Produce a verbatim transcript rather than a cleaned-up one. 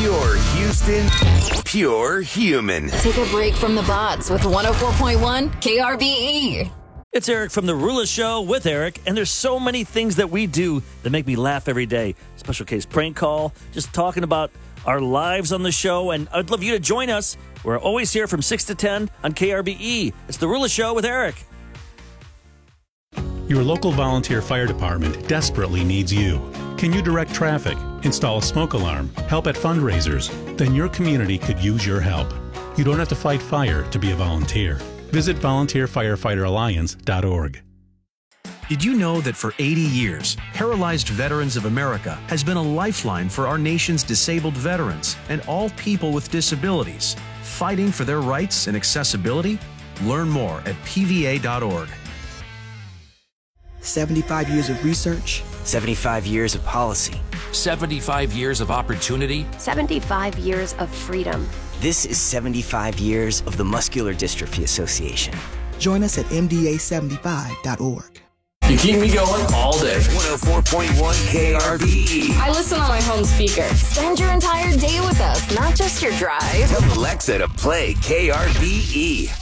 Pure Houston, pure human. Take a break from the bots with one oh four point one K R B E. It's Eric from The Rula Show with Eric, and there's so many things that we do that make me laugh every day. Special case prank call, just talking about our lives on the show, and I'd love you to join us. We're always here from six to ten on K R B E. It's The Rula Show with Eric. Your local volunteer fire department desperately needs you. Can you direct traffic, install a smoke alarm, help at fundraisers? Then your community could use your help. You don't have to fight fire to be a volunteer. Visit volunteer firefighter alliance dot org. Did you know that for eighty years, Paralyzed Veterans of America has been a lifeline for our nation's disabled veterans and all people with disabilities, fighting for their rights and accessibility? Learn more at P V A dot org. seventy-five years of research. seventy-five years of policy. seventy-five years of opportunity. seventy-five years of freedom. This is seventy-five years of the Muscular Dystrophy Association. Join us at M D A seventy-five dot org. You keep me going all day. one oh four point one K R B E. I listen on my home speaker. Spend your entire day with us, not just your drive. Tell Alexa to play K R B E.